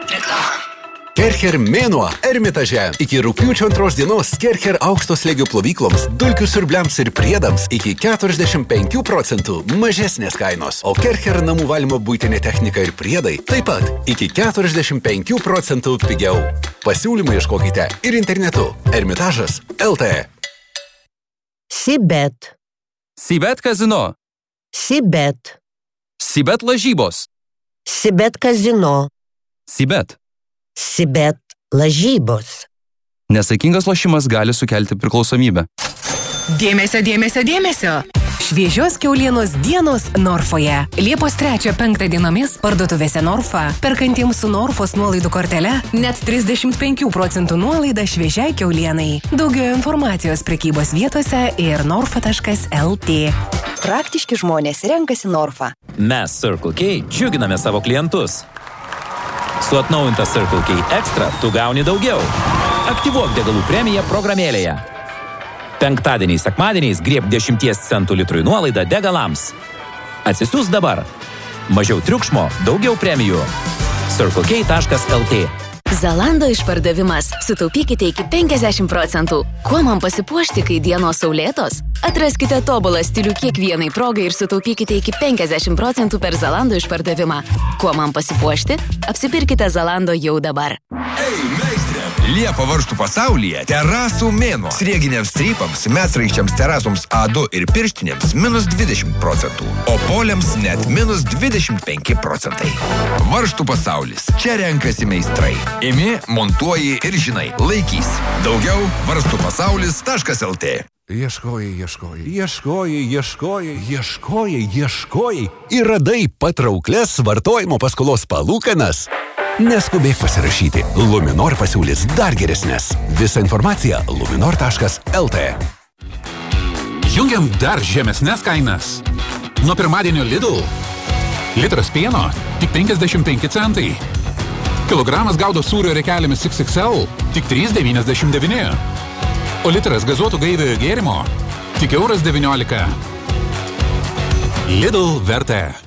Reklama. Kercher mėnuo Ermitaže. Iki rugpjūčio 2 dienos Kercher aukšto slėgio plovykloms, dulkių siurbliams ir priedams iki 45% mažesnės kainos. O Kercher namų valymo buitinė technika ir priedai taip pat iki 45% pigiau. Pasiūlymą ieškokite ir internetu. Ermitažas LT. Sibet. Sibet kazino. Sibet. Sibet lažybos. Sibet kazino. Sibet. Sibet lažybos. Nesaikingas lošimas gali sukelti priklausomybę. Dėmesio, dėmesio, dėmesio. Šviežios kiaulienos dienos Norfoje. Liepos 3-5 dienomis parduotuvėse Norfa. Perkantiems su Norfos nuolaidų kortele net 35% nuolaida šviežiai kiaulienai. Daugiau informacijos prekybos vietose ir norfa.lt. Praktiški žmonės renkasi Norfa. Mes Circle K džiuginame savo klientus. Su atnaujinta Circle K Extra tu gauni daugiau. Aktyvuok degalų premiją programėlėje. Penktadieniais, sekmadieniais grieb 10 centų litrui nuolaidą degalams. Atsisiųs dabar. Mažiau triukšmo, daugiau premijų. CircleK.lt. Zalando išpardavimas. Sutaupykite iki 50%. Kuo man pasipuošti, kai dienos saulėtos? Atraskite tobulą stilių kiekvienai progai ir sutaupykite iki 50% per Zalando išpardavimą. Kuo man pasipuošti? Apsipirkite Zalando jau dabar. Ei, meistrė! Liepa varžtų pasaulyje terasų mėnuo. Srieginiams strypams, medsraiščiams terasoms A2 ir pirštinėms -20%, o poliams net -25%. Varžtų pasaulis. Čia renkasi meistrai. Imi, montuoji ir žinai, laikys. Daugiau varstupasaulis.lt. Ieškojai ir radai patrauklias vartojimo paskolos palūkanas. Neskubėk pasirašyti. Luminor pasiūlys dar geresnės. Visa informacija luminor.lt. Jungiam dar žemesnės kainas. Nuo pirmadienio Lidl. Litras pieno tik 55 centai. Kilogramas gaudo sūrio rekelėmis XXL tik 3,99. O litras gazuotų gaiviojo gėrimo tik €19. Lidl vertė.